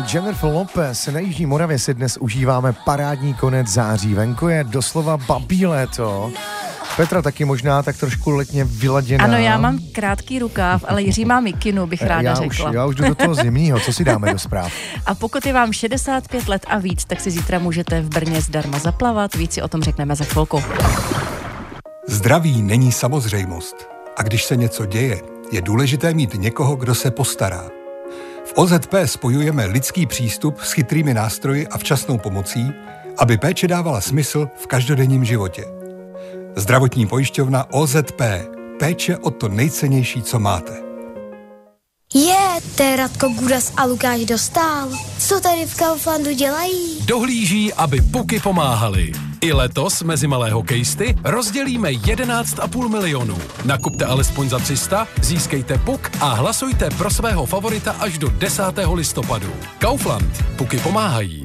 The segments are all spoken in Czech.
Jennifer Lopez. Na Jižní Moravě si dnes užíváme parádní konec září. Venku je doslova babí léto. Petra taky možná tak trošku letně vyladěná. Ano, já mám krátký rukáv, ale Jiří má mikinu, bych ráda řekla. Já už jdu do toho zimního, co si dáme do zpráv? A pokud je vám 65 let a víc, tak si zítra můžete v Brně zdarma zaplavat. Víc si o tom řekneme za chvilku. Zdraví není samozřejmost. A když se něco děje, je důležité mít někoho, kdo se postará. V OZP spojujeme lidský přístup s chytrými nástroji a včasnou pomocí, aby péče dávala smysl v každodenním životě. Zdravotní pojišťovna OZP. Péče o to nejcennější, co máte. To je Radko Gudas a Lukáš Dostál. Co tady v Kauflandu dělají? Dohlíží, aby puky pomáhaly. I letos mezi malé hokejisty rozdělíme 11,5 milionu. Nakupte alespoň za 300, získejte puk a hlasujte pro svého favorita až do 10. listopadu. Kaufland. Puky pomáhají.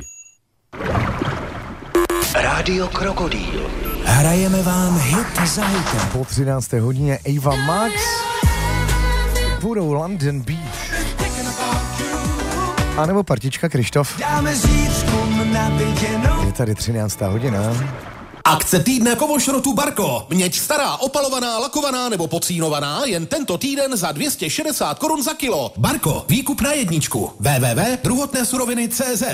Rádio Krokodýl. Hrajeme vám hit za hitem. Po 13. hodině Ava Max budou London Beach. A nebo partička Krištof. Je tady 13. hodina. Akce týdne kovošrotu Barko. Měď stará, opalovaná, lakovaná nebo pocínovaná jen tento týden za 260 korun za kilo. Barko, výkup na jedničku. www.druhotnésuroviny.cz.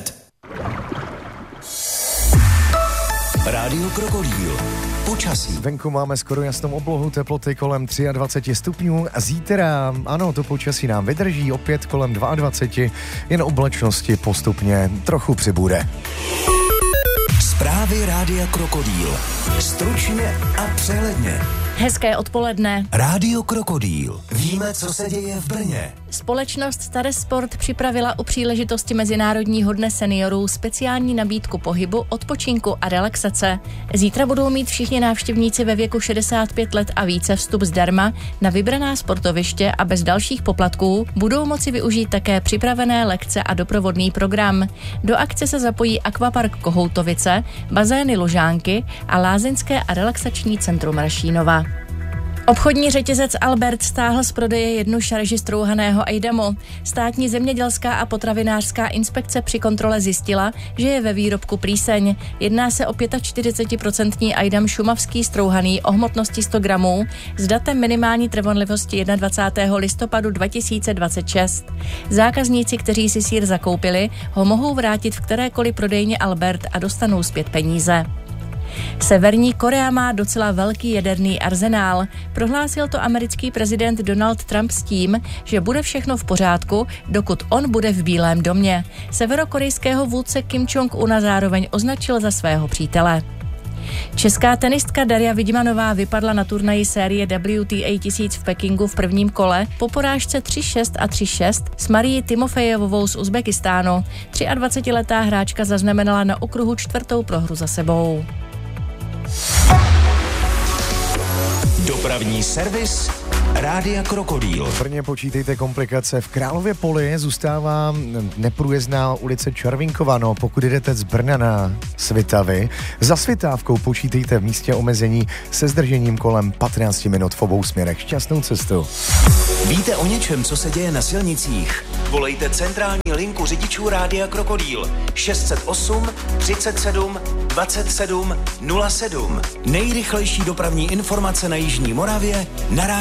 Rádio Krokodýl. Počasí. Venku máme skoro jasnou oblohu, teploty kolem 23 stupňů. A zítra, ano, to počasí nám vydrží opět kolem 22, jen oblačnosti postupně trochu přibude. Zprávy Rádia Krokodýl. Stručně a přehledně. Hezké odpoledne. Rádio Krokodýl. Víme, co se děje v Brně. Společnost Staresport připravila u příležitosti Mezinárodního dne seniorů speciální nabídku pohybu, odpočinku a relaxace. Zítra budou mít všichni návštěvníci ve věku 65 let a více vstup zdarma na vybraná sportoviště a bez dalších poplatků budou moci využít také připravené lekce a doprovodný program. Do akce se zapojí Akvapark Kohoutovice, bazény Lužánky a lázeňské a relaxační centrum Rašínova. Obchodní řetězec Albert stáhl z prodeje jednu šarži strouhaného ejdamu. Státní zemědělská a potravinářská inspekce při kontrole zjistila, že je ve výrobku plíseň. Jedná se o 45% ejdam šumavský strouhaný o hmotnosti 100 gramů s datem minimální trvanlivosti 21. listopadu 2026. Zákazníci, kteří si sýr zakoupili, ho mohou vrátit v kterékoliv prodejně Albert a dostanou zpět peníze. Severní Korea má docela velký jaderný arzenál. Prohlásil to americký prezident Donald Trump s tím, že bude všechno v pořádku, dokud on bude v Bílém domě. Severokorejského vůdce Kim Jong-una zároveň označil za svého přítele. Česká tenistka Daria Vidmanová vypadla na turnaji série WTA 1000 v Pekingu v prvním kole po porážce 3-6 a 3-6 s Marií Timofejevovou z Uzbekistánu. 23letá hráčka zaznamenala na okruhu 4. prohru za sebou. Dopravní servis Rádia Krokodýl. V Brně počítejte komplikace. V Králově Poli zůstává neprůjezdná ulice Červinkova. No, pokud jdete z Brna na Svitavy, za Svitávkou počítejte v místě omezení se zdržením kolem 15 minut v obou směrech. Šťastnou cestu. Víte o něčem, co se děje na silnicích? Volejte centrální linku řidičů Rádia Krokodýl 608 37 27 07. Nejrychlejší dopravní informace na Jižní Moravě na